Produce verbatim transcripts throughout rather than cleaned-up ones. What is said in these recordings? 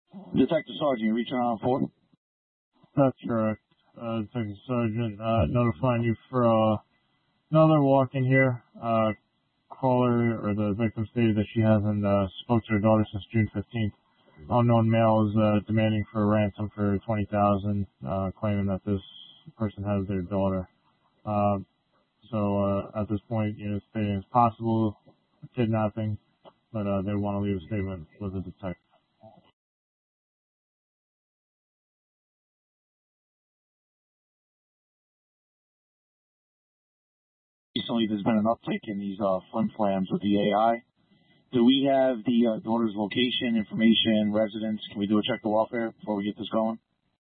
Detective Sergeant, you're reaching out for? That's correct. Uh, Detective Sergeant, uh, notifying you for uh, another walk-in here. Uh, caller or the victim stated that she hasn't uh, spoke to her daughter since June fifteenth. Unknown male is uh, demanding for a ransom for twenty thousand dollars, uh, claiming that this person has their daughter. Uh, so uh, at this point, you know, stating it's possible kidnapping, but uh, they want to leave a statement with the detective. Recently, there's been an uptick in these uh, flim flams with the A I. Do we have the uh, daughter's location, information, residence? Can we do a check the welfare before we get this going?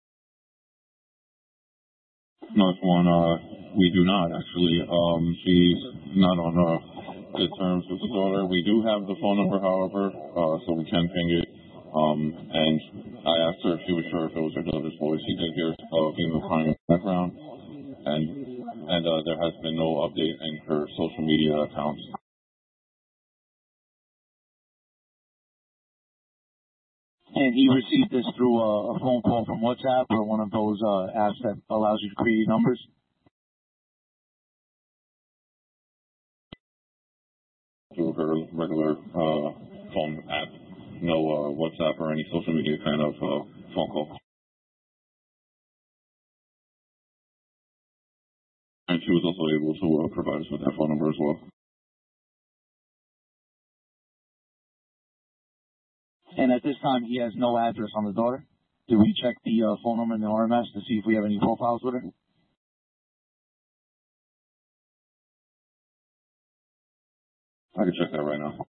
North one, uh, we do not actually. Um, she's not on uh, good terms with the daughter. We do have the phone number, however, uh, so we can ping it. Um, and I asked her if she was sure if it was her daughter's voice. She did hear uh, female crying in the background, and and uh, there has been no update in her social media accounts. And he received this through a, a phone call from WhatsApp or one of those uh, apps that allows you to create numbers? Through her regular uh, phone app. No uh, WhatsApp or any social media kind of uh, phone call. And she was also able to uh, provide us with that phone number as well. And at this time, he has no address on the daughter. Did we check the uh, phone number in the R M S to see if we have any profiles with her? I can check that right now.